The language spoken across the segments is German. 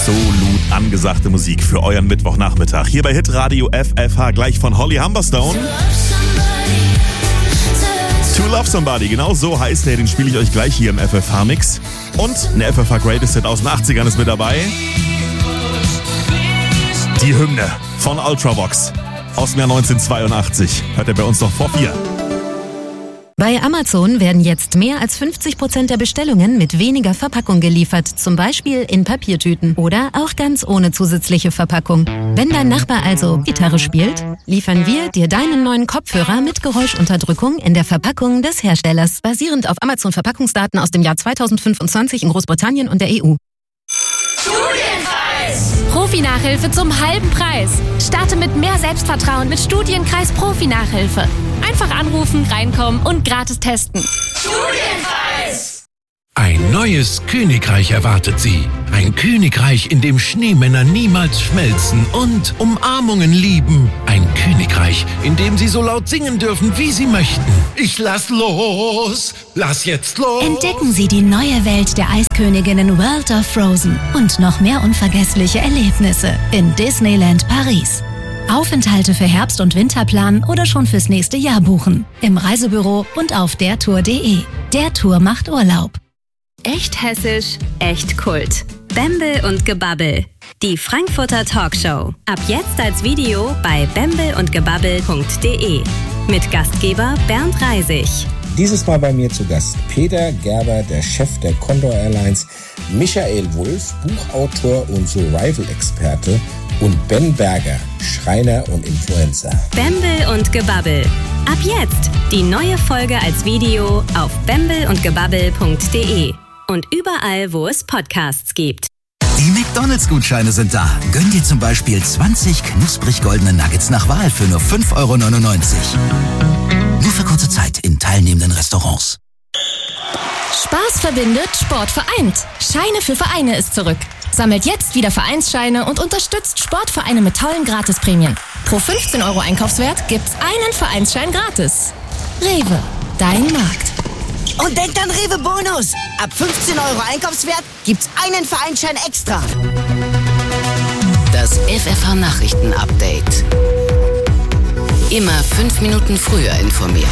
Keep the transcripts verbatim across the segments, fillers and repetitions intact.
absolut angesagte Musik für euren Mittwochnachmittag. Hier bei Hitradio F F H, gleich von Holly Humberstone. To Love Somebody, genau so heißt der, den spiele ich euch gleich hier im F F H-Mix. Und eine F F H Greatest Hit aus den achtzigern ist mit dabei. Die Hymne von Ultravox aus dem Jahr neunzehnhundertzweiundachtzig. Hört ihr bei uns noch vor vier. Bei Amazon werden jetzt mehr als fünfzig Prozent der Bestellungen mit weniger Verpackung geliefert, zum Beispiel in Papiertüten oder auch ganz ohne zusätzliche Verpackung. Wenn dein Nachbar also Gitarre spielt, liefern wir dir deinen neuen Kopfhörer mit Geräuschunterdrückung in der Verpackung des Herstellers, basierend auf Amazon-Verpackungsdaten aus dem Jahr zweitausendfünfundzwanzig in Großbritannien und der E U. Studienkreis! Profi-Nachhilfe zum halben Preis. Starte mit mehr Selbstvertrauen mit Studienkreis Profi-Nachhilfe. Einfach anrufen, reinkommen und gratis testen. Studienkreis! Ein neues Königreich erwartet Sie. Ein Königreich, in dem Schneemänner niemals schmelzen und Umarmungen lieben. Ein Königreich, in dem Sie so laut singen dürfen, wie Sie möchten. Ich lass los! Lass jetzt los! Entdecken Sie die neue Welt der Eisköniginnen World of Frozen und noch mehr unvergessliche Erlebnisse in Disneyland Paris. Aufenthalte für Herbst- und Winterplan oder schon fürs nächste Jahr buchen. Im Reisebüro und auf dertour punkt de. Der Tour macht Urlaub. Echt hessisch, echt Kult. Bembel und Gebabbel. Die Frankfurter Talkshow. Ab jetzt als Video bei bembel und gebabbel punkt de. Mit Gastgeber Bernd Reisig. Dieses Mal bei mir zu Gast Peter Gerber, der Chef der Condor Airlines, Michael Wulff, Buchautor und Survival-Experte und Ben Berger, Schreiner und Influencer. Bembel und Gebabbel. Ab jetzt die neue Folge als Video auf bembel und gebabbel punkt de und überall, wo es Podcasts gibt. Die McDonalds-Gutscheine sind da. Gönn dir zum Beispiel zwanzig knusprig goldene Nuggets nach Wahl für nur fünf Euro neunundneunzig. Nur für kurze Zeit in teilnehmenden Restaurants. Spaß verbindet, Sport vereint. Scheine für Vereine ist zurück. Sammelt jetzt wieder Vereinsscheine und unterstützt Sportvereine mit tollen Gratisprämien. Pro fünfzehn Euro Einkaufswert gibt's einen Vereinsschein gratis. Rewe, dein Markt. Und denkt an Rewe Bonus. Ab fünfzehn Euro Einkaufswert gibt's einen Vereinsschein extra. Das F F H Nachrichten Update. Immer fünf Minuten früher informiert.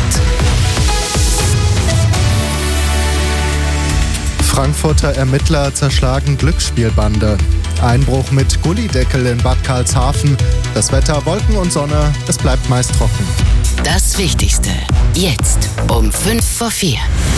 Frankfurter Ermittler zerschlagen Glücksspielbande. Einbruch mit Gullideckel in Bad Karlshafen. Das Wetter Wolken und Sonne, es bleibt meist trocken. Das Wichtigste, jetzt um fünf vor vier.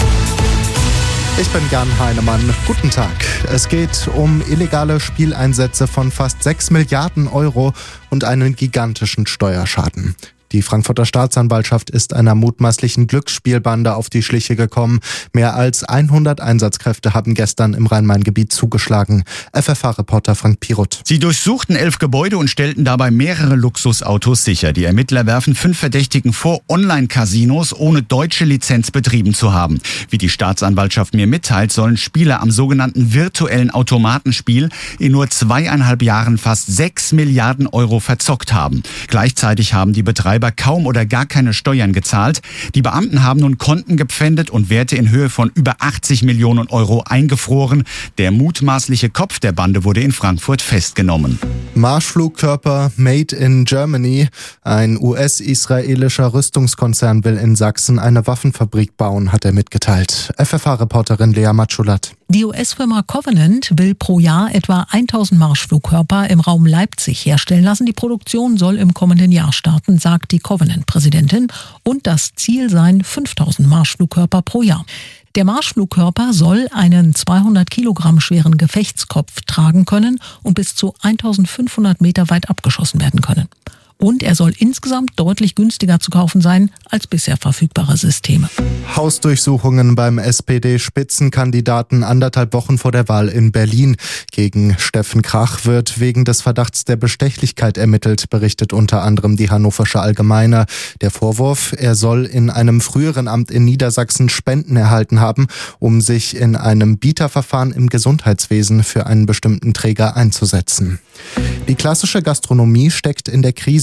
Ich bin Jan Heinemann. Guten Tag. Es geht um illegale Spieleinsätze von fast sechs Milliarden Euro und einen gigantischen Steuerschaden. Die Frankfurter Staatsanwaltschaft ist einer mutmaßlichen Glücksspielbande auf die Schliche gekommen. Mehr als hundert Einsatzkräfte haben gestern im Rhein-Main-Gebiet zugeschlagen. F F H-Reporter Frank Piroth. Sie durchsuchten elf Gebäude und stellten dabei mehrere Luxusautos sicher. Die Ermittler werfen fünf Verdächtigen vor, Online-Casinos ohne deutsche Lizenz betrieben zu haben. Wie die Staatsanwaltschaft mir mitteilt, sollen Spieler am sogenannten virtuellen Automatenspiel in nur zweieinhalb Jahren fast sechs Milliarden Euro verzockt haben. Gleichzeitig haben die Betreiber kaum oder gar keine Steuern gezahlt. Die Beamten haben nun Konten gepfändet und Werte in Höhe von über achtzig Millionen Euro eingefroren. Der mutmaßliche Kopf der Bande wurde in Frankfurt festgenommen. Marschflugkörper made in Germany. Ein U S-israelischer Rüstungskonzern will in Sachsen eine Waffenfabrik bauen, hat er mitgeteilt. F F H-Reporterin Lea Matschulat. Die U S-Firma Covenant will pro Jahr etwa tausend Marschflugkörper im Raum Leipzig herstellen lassen. Die Produktion soll im kommenden Jahr starten, sagt die Covenant-Präsidentin. Und das Ziel seien fünftausend Marschflugkörper pro Jahr. Der Marschflugkörper soll einen zweihundert Kilogramm schweren Gefechtskopf tragen können und bis zu eintausendfünfhundert Meter weit abgeschossen werden können. Und er soll insgesamt deutlich günstiger zu kaufen sein als bisher verfügbare Systeme. Hausdurchsuchungen beim S P D-Spitzenkandidaten anderthalb Wochen vor der Wahl in Berlin. Gegen Steffen Krach wird wegen des Verdachts der Bestechlichkeit ermittelt, berichtet unter anderem die Hannoversche Allgemeine. Der Vorwurf, er soll in einem früheren Amt in Niedersachsen Spenden erhalten haben, um sich in einem Bieterverfahren im Gesundheitswesen für einen bestimmten Träger einzusetzen. Die klassische Gastronomie steckt in der Krise.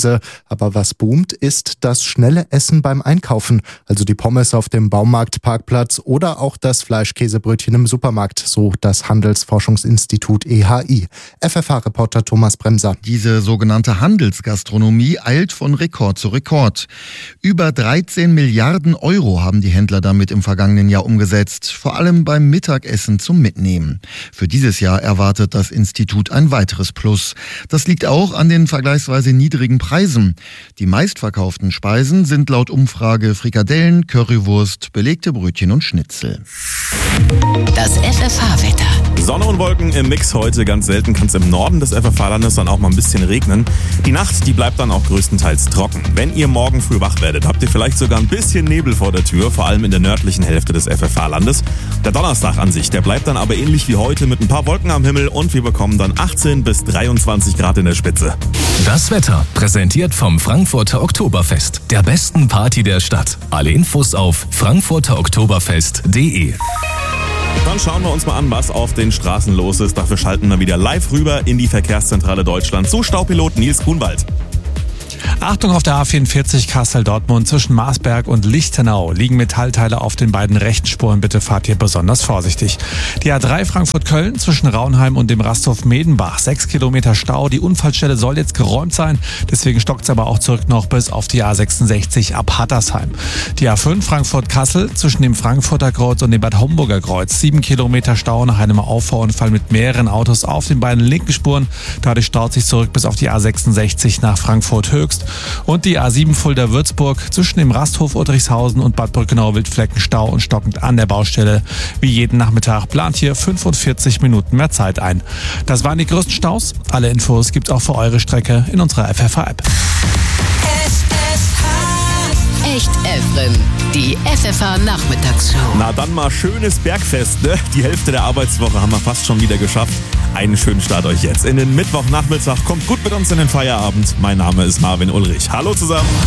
Krise. Aber was boomt, ist das schnelle Essen beim Einkaufen. Also die Pommes auf dem Baumarktparkplatz oder auch das Fleischkäsebrötchen im Supermarkt, so das Handelsforschungsinstitut E H I. F F H-Reporter Thomas Bremser. Diese sogenannte Handelsgastronomie eilt von Rekord zu Rekord. Über dreizehn Milliarden Euro haben die Händler damit im vergangenen Jahr umgesetzt, vor allem beim Mittagessen zum Mitnehmen. Für dieses Jahr erwartet das Institut ein weiteres Plus. Das liegt auch an den vergleichsweise niedrigen Preisen. Die meistverkauften Speisen sind laut Umfrage Frikadellen, Currywurst, belegte Brötchen und Schnitzel. Das F F H-Wetter. Sonne und Wolken im Mix heute. Ganz selten kann es im Norden des F F H-Landes dann auch mal ein bisschen regnen. Die Nacht, die bleibt dann auch größtenteils trocken. Wenn ihr morgen früh wach werdet, habt ihr vielleicht sogar ein bisschen Nebel vor der Tür, vor allem in der nördlichen Hälfte des F F H-Landes. Der Donnerstag an sich, der bleibt dann aber ähnlich wie heute mit ein paar Wolken am Himmel und wir bekommen dann achtzehn bis dreiundzwanzig Grad in der Spitze. Das Wetter präsentiert vom Frankfurter Oktoberfest, der besten Party der Stadt. Alle Infos auf frankfurter oktoberfest punkt de. Dann schauen wir uns mal an, was auf den Straßen los ist. Dafür schalten wir wieder live rüber in die Verkehrszentrale Deutschland zu Staupilot Nils Kuhnwald. Achtung auf der A vierundvierzig Kassel-Dortmund zwischen Marsberg und Lichtenau liegen Metallteile auf den beiden rechten Spuren. Bitte fahrt hier besonders vorsichtig. Die A drei Frankfurt-Köln zwischen Raunheim und dem Rasthof Medenbach. Sechs Kilometer Stau. Die Unfallstelle soll jetzt geräumt sein. Deswegen stockt es aber auch zurück noch bis auf die A sechsundsechzig ab Hattersheim. Die A fünf Frankfurt-Kassel zwischen dem Frankfurter Kreuz und dem Bad Homburger Kreuz. Sieben Kilometer Stau nach einem Auffahrunfall mit mehreren Autos auf den beiden linken Spuren. Dadurch staut sich zurück bis auf die A sechsundsechzig nach Frankfurt-Höchst. Und die A sieben Fulda-Würzburg zwischen dem Rasthof Udrichshausen und Bad Brückenau-Wildflecken Stau und stockend an der Baustelle. Wie jeden Nachmittag plant hier fünfundvierzig Minuten mehr Zeit ein. Das waren die größten Staus. Alle Infos gibt's auch für eure Strecke in unserer F F H-App. Echt Efrem, die F F H-Nachmittagsshow. Na dann mal schönes Bergfest, ne? Die Hälfte der Arbeitswoche haben wir fast schon wieder geschafft. Einen schönen Start euch jetzt in den Mittwochnachmittag. Kommt gut mit uns in den Feierabend. Mein Name ist Marvin Ulrich. Hallo zusammen.